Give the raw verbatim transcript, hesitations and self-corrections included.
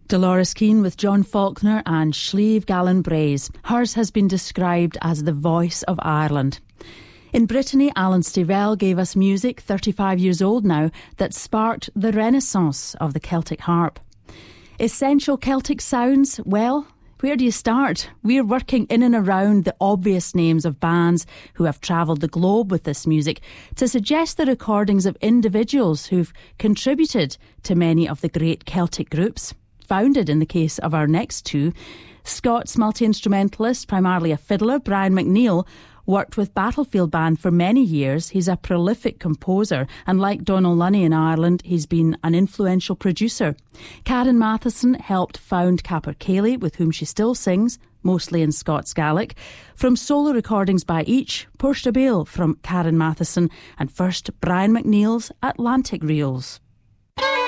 Dolores Keane with John Faulkner and Slieve Gallen Braes. Hers has been described as the voice of Ireland. In Brittany, Alan Stivell gave us music, thirty-five years old now, that sparked the renaissance of the Celtic harp. Essential Celtic sounds? Well, where do you start? We're working in and around the obvious names of bands who have travelled the globe with this music to suggest the recordings of individuals who've contributed to many of the great Celtic groups. Founded in the case of our next two, Scots multi-instrumentalist, primarily a fiddler, Brian McNeill, worked with Battlefield Band for many years. He's a prolific composer, and like Donal Lunny in Ireland, he's been an influential producer. Karen Matheson helped found Capercaillie, with whom she still sings, mostly in Scots Gaelic. From solo recordings by each, Portia Bale from Karen Matheson, and first Brian McNeill's Atlantic Reels.